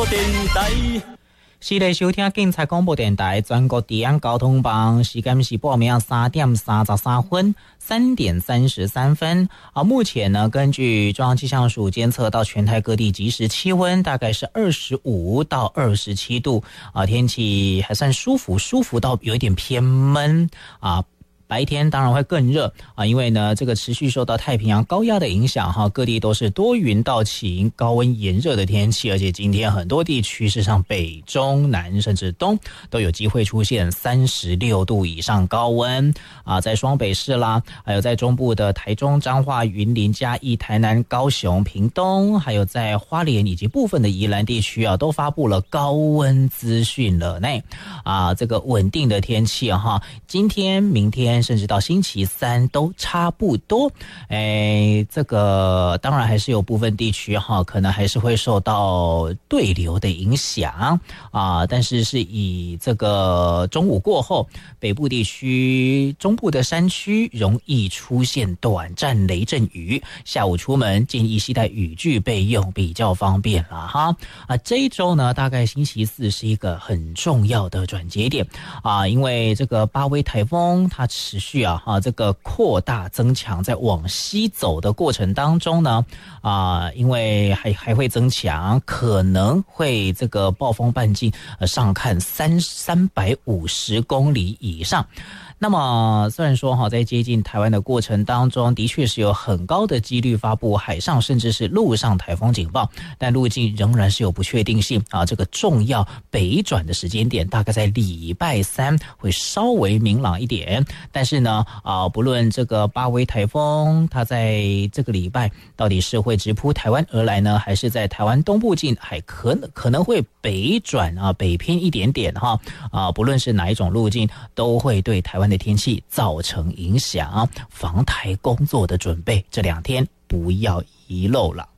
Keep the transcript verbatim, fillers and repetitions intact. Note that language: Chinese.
電台是嚟收聽警察廣播電台全國治安交通網，時間是報名三點三十三分，三點三十三分。啊，目前呢，根據中央氣象署監測到全台各地即時氣溫大概是二十五到二十七度，啊，天氣還算舒服，舒服到有一點偏悶啊。白天當然會更熱啊，因為呢，這個持續受到太平洋高壓的影響哈，各地都是多雲到晴、高溫炎熱的天氣，而且今天很多地區，事實上北、中、南甚至東都有機會出現三十六度以上高溫啊，在雙北市啦，還有在中部的台中、彰化、雲林、嘉義、台南、高雄、屏東，還有在花蓮以及部分的宜蘭地區啊，都發布了高溫資訊了呢啊，這個穩定的天氣哈，今天、明天。甚至到星期三都差不多，哎，這個當然還是有部分地區哈，可能還是會受到對流的影響啊，但是是以這個中午過後，北部地區、中部的山區容易出現短暫雷陣雨，下午出門建議攜帶雨具備用，比較方便了哈。啊，這一周呢，大概星期四是一個很重要的轉折點啊，因為這個巴威颱風它持續啊，哈，這個擴大增強，在往西走的過程當中呢，啊，因為還還會增強，可能會這個暴風半徑呃上看三三百五十公里以上。那麼雖然說哈，在接近台灣的過程當中，的確是有很高的幾率發布海上甚至是陸上颱風警報，但路徑仍然是有不確定性啊。這個重要北轉的時間點大概在禮拜三會稍微明朗一點，但是呢，啊，不論這個巴威颱風它在這個禮拜到底是會直撲台灣而來呢，還是在台灣東部近海可能可能會北轉啊，北偏一點點哈啊，不論是哪一種路徑，都會對台灣的天氣造成影響，防台工作的準備這兩天不要遺漏了。